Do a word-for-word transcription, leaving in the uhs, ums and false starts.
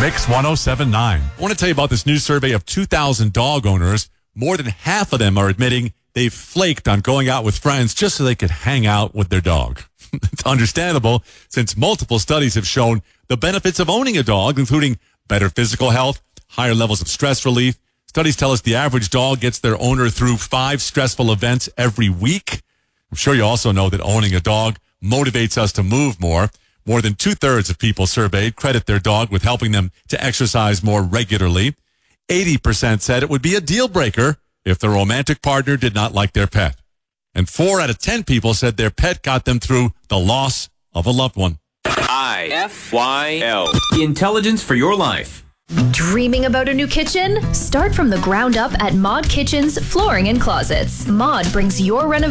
Mix one oh seven point nine. I want to tell you about this new survey of two thousand dog owners. More than half of them are admitting they've flaked on going out with friends just so they could hang out with their dog. It's understandable since multiple studies have shown the benefits of owning a dog, including better physical health, higher levels of stress relief. Studies tell us the average dog gets their owner through five stressful events every week. I'm sure you also know that owning a dog motivates us to move more. More than two-thirds of people surveyed credit their dog with helping them to exercise more regularly. eighty percent said it would be a deal breaker if their romantic partner did not like their pet. And four out of ten people said their pet got them through the loss of a loved one. I F Y L. Intelligence for your life. Dreaming about a new kitchen? Start from the ground up at Mod Kitchens Flooring and Closets. Mod brings your renovation